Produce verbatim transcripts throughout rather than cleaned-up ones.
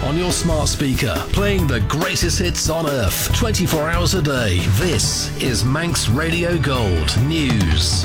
on your smart speaker, playing the greatest hits on earth, twenty-four hours a day. This is Manx Radio Gold News.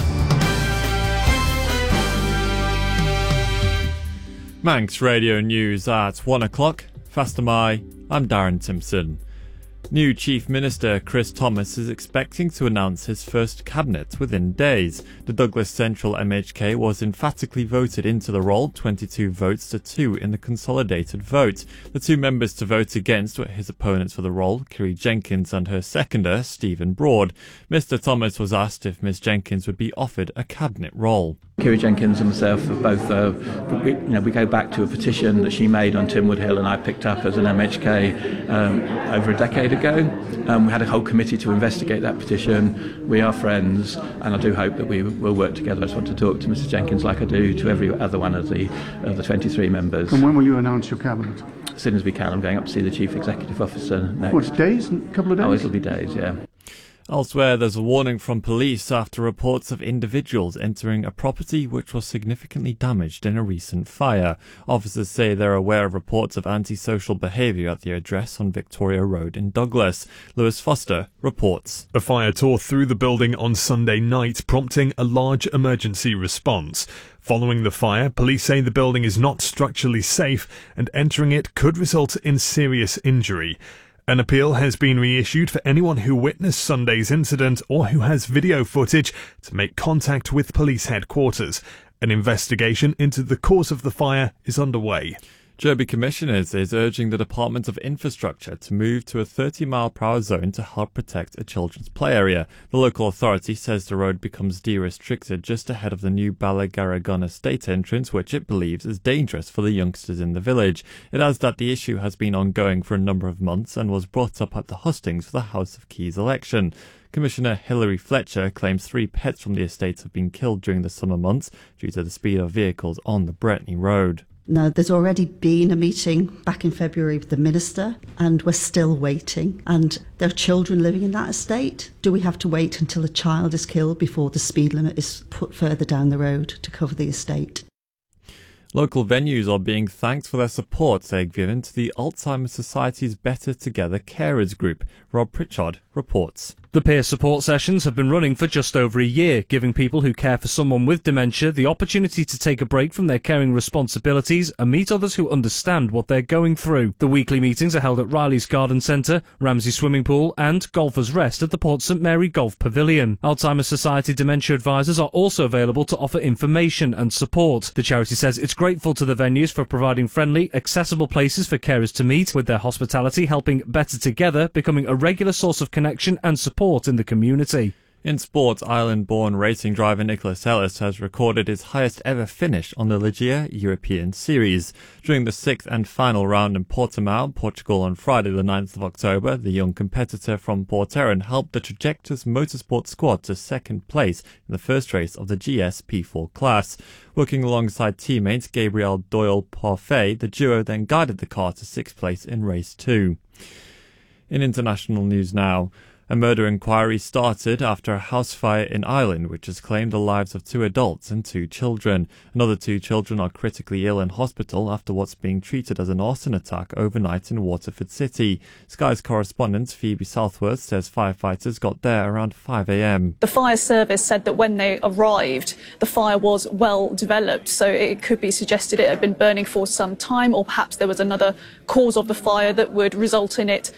Manx Radio News at one o'clock. Faster my, I'm Darren Timpson. New Chief Minister Chris Thomas is expecting to announce his first cabinet within days. The Douglas Central M H K was emphatically voted into the role, twenty-two votes to two in the consolidated vote. The two members to vote against were his opponents for the role, Kiri Jenkins, and her seconder, Stephen Broad. Mister Thomas was asked if Miss Jenkins would be offered a cabinet role. Kiri Jenkins and myself have both, uh, we, you know, we go back to a petition that she made on Tynwood Hill and I picked up as an M H K um, over a decade ago. Um, we had a whole committee to investigate that petition. We are friends, and I do hope that we will work together. I just want to talk to Missus Jenkins like I do to every other one of the, of the twenty-three members. And when will you announce your cabinet? As soon as we can. I'm going up to see the Chief Executive Officer next. What, days? A couple of days? Oh, it'll be days, yeah. Elsewhere, there's a warning from police after reports of individuals entering a property which was significantly damaged in a recent fire. Officers say they're aware of reports of antisocial behaviour at the address on Victoria Road in Douglas. Lewis Foster reports. A fire tore through the building on Sunday night, prompting a large emergency response. Following the fire, police say the building is not structurally safe and entering it could result in serious injury. An appeal has been reissued for anyone who witnessed Sunday's incident or who has video footage to make contact with police headquarters. An investigation into the cause of the fire is underway. Derby Commissioners is urging the Department of Infrastructure to move to a thirty mile per hour zone to help protect a children's play area. The local authority says the road becomes de-restricted just ahead of the new Balagarragun estate entrance, which it believes is dangerous for the youngsters in the village. It adds that the issue has been ongoing for a number of months and was brought up at the hustings for the House of Keys election. Commissioner Hilary Fletcher claims three pets from the estate have been killed during the summer months due to the speed of vehicles on the Bretney Road. Now, there's already been a meeting back in February with the Minister, and we're still waiting. And there are children living in that estate. Do we have to wait until a child is killed before the speed limit is put further down the road to cover the estate? Local venues are being thanked for their support they've given to the Alzheimer's Society's Better Together Carers Group. Rob Pritchard reports. The peer support sessions have been running for just over a year, giving people who care for someone with dementia the opportunity to take a break from their caring responsibilities and meet others who understand what they're going through. The weekly meetings are held at Riley's Garden Centre, Ramsey Swimming Pool and Golfers Rest at the Port St Mary Golf Pavilion. Alzheimer's Society dementia advisors are also available to offer information and support. The charity says it's grateful to the venues for providing friendly, accessible places for carers to meet, with their hospitality helping Better Together becoming a regular source of connection and support in the community. In sports, Ireland-born racing driver Nicholas Ellis has recorded his highest ever finish on the Ligier European Series. During the sixth and final round in Portimao, Portugal on Friday the ninth of October, the young competitor from Port Erin helped the Trajectus Motorsport squad to second place in the first race of the G S P four class. Working alongside teammates Gabriel Doyle-Parfait, the duo then guided the car to sixth place in race two. In international news now, a murder inquiry started after a house fire in Ireland which has claimed the lives of two adults and two children. Another two children are critically ill in hospital after what's being treated as an arson attack overnight in Waterford City. Sky's correspondent Phoebe Southworth says firefighters got there around five a m. The fire service said that when they arrived, the fire was well developed, so it could be suggested it had been burning for some time, or perhaps there was another cause of the fire that would result in it